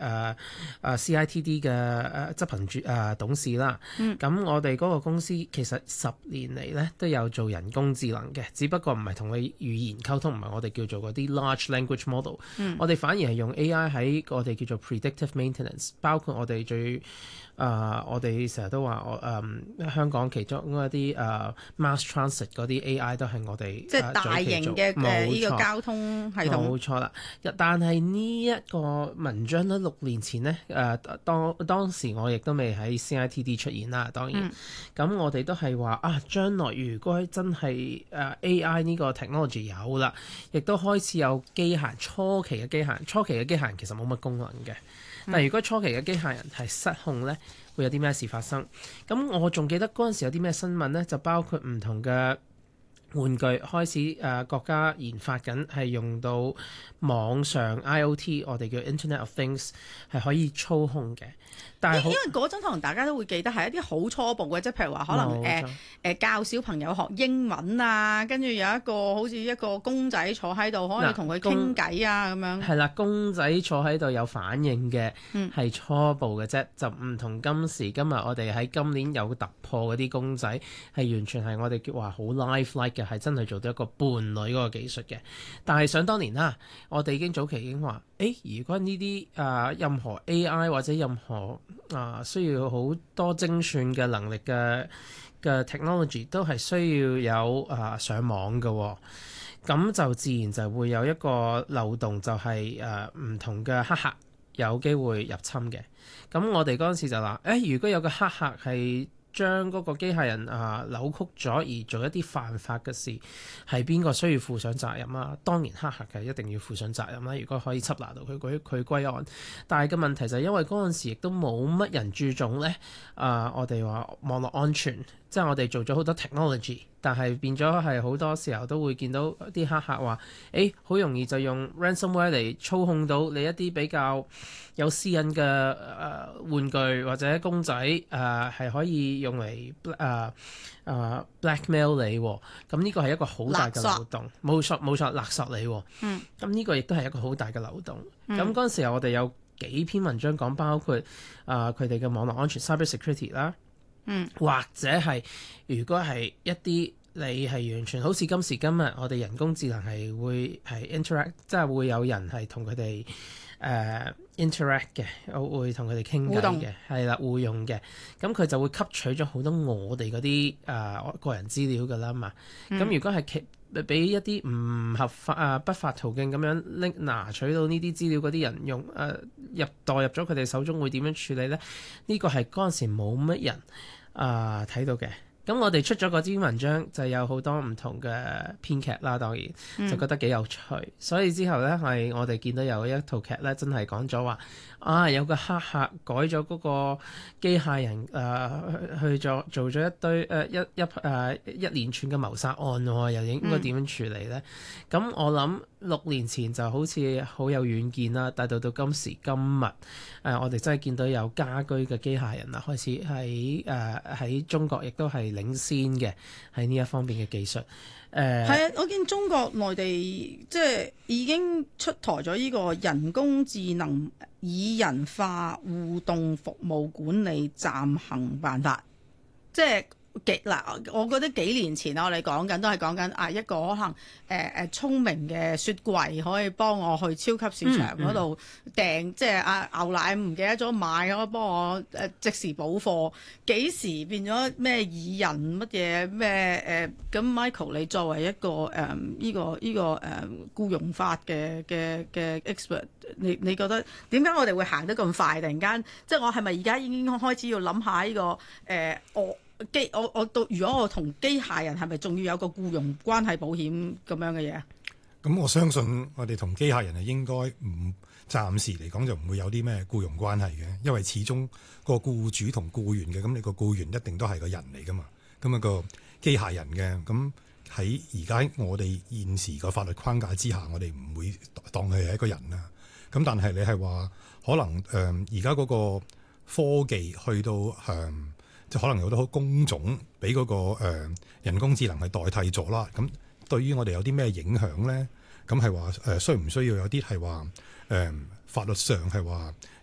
CITD 嘅執行董事啦。咁我哋嗰個公司其實10年嚟咧都有做人工智能嘅，只不過唔係同你語言溝通，唔係我哋叫做嗰啲 large language model。我哋反而係用 AI 喺我哋叫做 predictive maintenance， 包括我哋我哋成日都話香港其中一啲mass transit 嗰啲 AI 都係我哋即係大型嘅呢個交通系統。 冇錯啦，但係呢一個文章咧6年前呢，當時我亦都未喺 CITD 出現啦，當然。咁我哋都係話將來如果真係AI 呢個 technology 有啦，亦都開始有機械人，初期嘅機械人其實冇乜功能嘅。但如果初期嘅機械人係失控呢，會有啲咩事發生？咁我仲記得嗰陣時有啲咩新聞呢？就包括唔同嘅玩具開始國家研發緊，係用到網上 IoT， 我哋叫 Internet of Things， 係可以操控嘅。但係因為嗰陣可能大家都會記得係一啲好初步嘅，即係譬如話可能教小朋友學英文啊，跟住有一個好似一個公仔坐喺度，可以同佢傾偈啊咁樣。係啦，公仔坐喺度有反應嘅，係初步嘅啫，就唔同今時今日我哋喺今年有突破嗰啲公仔，係完全係我哋叫話好 life-like 嘅，係真係做到一個伴侶嗰個技術嘅。但係想當年啦，我哋已經早期已經話，如果呢啲任何 AI 或者任何需要好多精算嘅能力嘅 technology 都係需要有上網嘅，咁就自然就會有一個漏洞，就係唔同嘅黑客有機會入侵嘅。咁我哋嗰陣時就話，如果有個黑客係將嗰個機械人扭曲咗而做一啲犯法嘅事，係邊個需要負上責任啊？當然黑客係一定要負上責任啦。如果可以緝拿到佢歸案，但係個問題就係因為嗰陣時亦都冇乜人注重呢。我哋話網絡安全，即係我哋做咗好多 technology， 但係變咗係好多時候都會見到啲黑客話，好容易就用 ransomware 嚟操控到你一啲比較有私隱嘅玩具或者公仔，係可以用嚟blackmail 你，咁呢個係一個好大嘅漏洞。冇錯，勒索你。咁呢個亦都係一個好大嘅漏洞。咁嗰陣時候我哋有幾篇文章講，包括佢哋嘅網絡安全 cyber security 啦，或者係如果係一啲你係完全好似今時今日我哋人工智能係會係 interact， 即係會有人係同佢哋interact 嘅，會同佢哋傾偈嘅，係啦，互用嘅，咁佢就會吸取咗好多我哋嗰啲個人資料㗎啦嘛。咁如果係俾一啲唔合法不法途徑咁樣拿取到呢啲資料嗰啲人用代入咗佢哋手中，會點樣處理呢？呢個係嗰陣時冇乜人睇到嘅。咁我哋出咗嗰篇文章就有好多唔同嘅編劇啦，當然就覺得幾有趣。所以之後呢，我哋見到有一套劇呢，真係講咗話有個黑客改咗嗰個機械人去做咗一堆一連串嘅謀殺案喎，又應該點樣處理呢？咁我諗6年前就好似好有遠見啦，但到今時今日我哋真係見到有家居嘅機械人啦，開始喺中國亦都係領先嘅喺呢一方面嘅技術。 係我見中國內地即係已經出台咗呢個人工智能擬人化互動服務管理暫行辦法，即係我覺得幾年前我哋講緊都係講緊一個可能聰明嘅雪櫃可以幫我去超級市場嗰度訂，即係牛奶唔記得咗買，可以幫我即時補貨。幾時變咗咩擬人乜嘢咩咁 Michael 你作為一個呢個僱傭法嘅 expert， 你覺得點解我哋會行得咁快？突然間即係我係咪而家已經開始要諗下呢個如果我同機械人係咪仲要有個僱傭關係保險咁樣嘅嘢？ 咁我相信我哋同機械人係應該暫時嚟講就唔會有啲咩僱傭關係嘅，因為始終個僱主同僱員嘅，咁你個僱員一定都係個人嚟噶嘛，咁個機械人嘅，咁喺而家我哋現時個法律框架之下，我哋唔會當佢係一個人啦。咁但係你係話可能而家嗰個科技去到就可能有好多工種俾嗰個人工智能係代替咗啦。咁對於我哋有啲咩影響咧？咁係話需唔需要有啲係話法律上係話